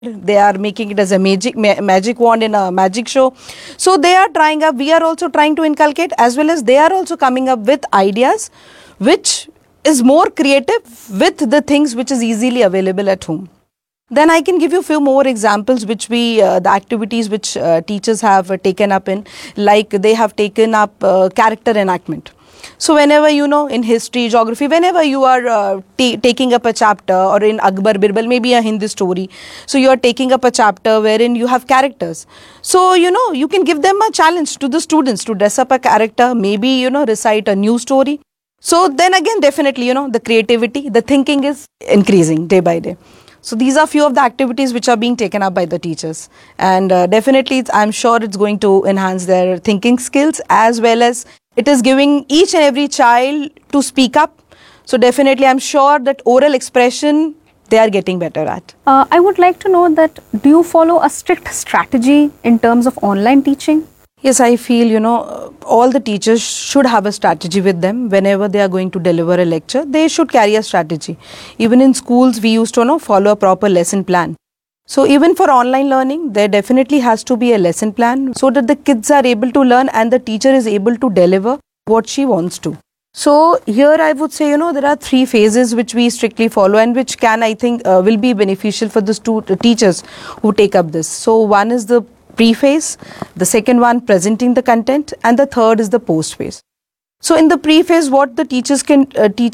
They are making it as a magic wand in a magic show. So they are trying up, we are also trying to inculcate, as well as they are also coming up with ideas which is more creative with the things which is easily available at home. Then I can give you a few more examples which the activities which teachers have taken up in, like they have taken up character enactment. So whenever, in history, geography, whenever you are taking up a chapter, or in Akbar Birbal, maybe a Hindi story, so you are taking up a chapter wherein you have characters. So, you can give them a challenge to the students to dress up a character, maybe, recite a new story. So then again, definitely, the creativity, the thinking is increasing day by day. So these are few of the activities which are being taken up by the teachers, and definitely I'm sure it's going to enhance their thinking skills, as well as it is giving each and every child to speak up. So definitely I'm sure that oral expression they are getting better at. I would like to know that, do you follow a strict strategy in terms of online teaching? Yes, I feel, all the teachers should have a strategy with them. Whenever they are going to deliver a lecture, they should carry a strategy. Even in schools, we used to follow a proper lesson plan. So even for online learning, there definitely has to be a lesson plan so that the kids are able to learn and the teacher is able to deliver what she wants to. So here I would say, there are 3 phases which we strictly follow, and which can, I think, will be beneficial for the teachers who take up this. So one is the pre-phase, the second one presenting the content, and the third is the post-phase. So in the pre-phase, what the teachers can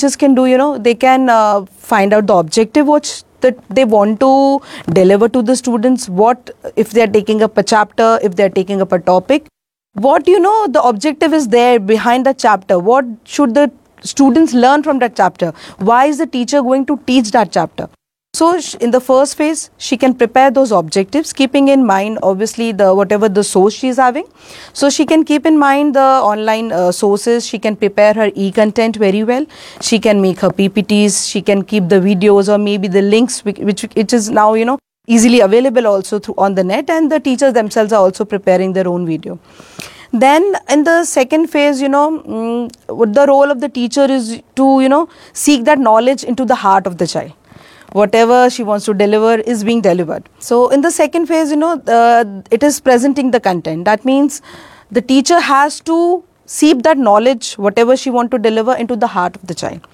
do, they can find out the objective which that they want to deliver to the students. What if they are taking up a chapter, if they are taking up a topic, what the objective is there behind the chapter, what should the students learn from that chapter, why is the teacher going to teach that chapter. So in the first phase, she can prepare those objectives, keeping in mind obviously whatever the source she is having. So she can keep in mind the online sources, she can prepare her e-content very well, she can make her PPTs, she can keep the videos or maybe the links which is now easily available also on the net, and the teachers themselves are also preparing their own video. Then in the second phase, the role of the teacher is to seek that knowledge into the heart of the child. Whatever she wants to deliver is being delivered. So in the second phase, it is presenting the content. That means the teacher has to seep that knowledge, whatever she wants to deliver, into the heart of the child.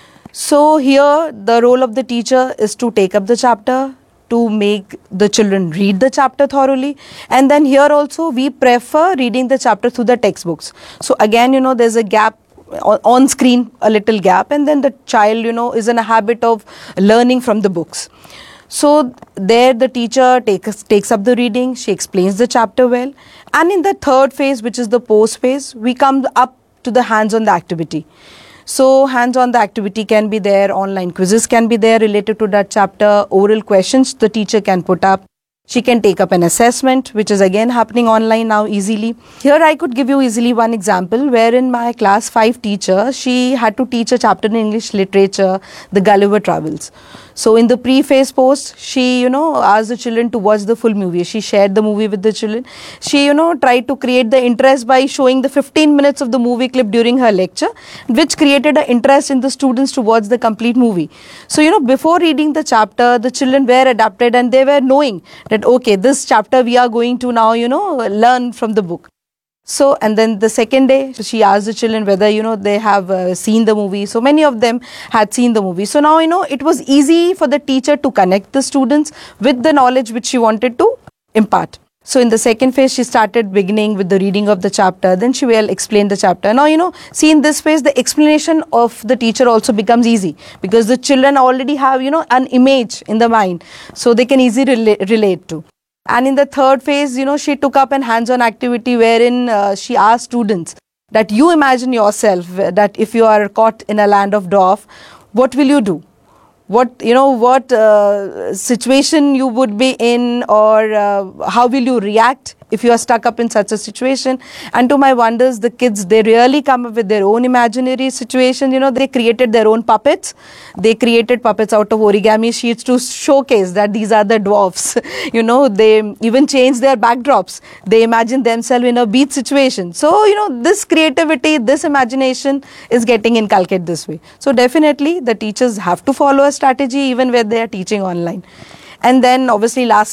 So here the role of the teacher is to take up the chapter, to make the children read the chapter thoroughly, and then here also we prefer reading the chapter through the textbooks. So again, there's a gap on screen, a little gap, and then the child is in a habit of learning from the books. So there the teacher takes up the reading, she explains the chapter well, and in the third phase, which is the post phase, we come up to the hands-on the activity. So hands-on the activity can be there, online quizzes can be there related to that chapter, oral questions the teacher can put up. She can take up an assessment, which is again happening online now easily. Here I could give you easily one example wherein my class 5 teacher, she had to teach a chapter in English literature, the Gulliver Travels. So in the pre-phase post, she, asked the children to watch the full movie. She shared the movie with the children. She, tried to create the interest by showing the 15 minutes of the movie clip during her lecture, which created an interest in the students to watch the complete movie. So, before reading the chapter, the children were adapted and they were knowing that, okay, this chapter we are going to now, learn from the book. So, and then the second day, she asked the children whether, they have seen the movie. So, many of them had seen the movie. So, now, it was easy for the teacher to connect the students with the knowledge which she wanted to impart. So, in the second phase, she started beginning with the reading of the chapter. Then she will explain the chapter. Now, see in this phase, the explanation of the teacher also becomes easy because the children already have, an image in the mind. So, they can easily relate to. And in the third phase, she took up an hands-on activity wherein she asked students that you imagine yourself that if you are caught in a land of dwarf, what will you do? What situation you would be in, or how will you react if you are stuck up in such a situation? And to my wonders, the kids, they really come up with their own imaginary situation. They created their own puppets. They created puppets out of origami sheets to showcase that these are the dwarfs. They even changed their backdrops. They imagine themselves in a beach situation. So, this creativity, this imagination is getting inculcated this way. So, definitely the teachers have to follow a strategy even when they are teaching online. And then obviously last